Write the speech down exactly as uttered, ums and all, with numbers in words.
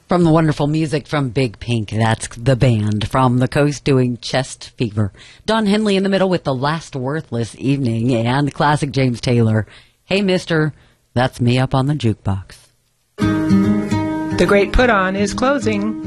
From the wonderful music from Big Pink, that's the band from the coast doing Chest Fever. Don Henley in the middle with The Last Worthless Evening, and classic James Taylor, Hey Mister, that's me up on the jukebox. The Great Put On is closing.